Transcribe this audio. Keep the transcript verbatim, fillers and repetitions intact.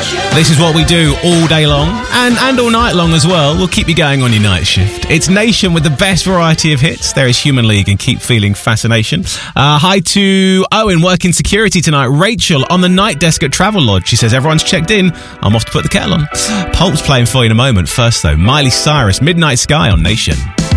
This is what we do all day long and, and all night long as well. We'll keep you going on your night shift. It's Nation with the best variety of hits. There is Human League and Keep Feeling Fascination. Uh, hi to Owen, working security tonight. Rachel on the night desk at Travel Lodge. She says, everyone's checked in. I'm off to put the kettle on. Pulp's playing for you in a moment. First, though, Miley Cyrus, Midnight Sky on Nation.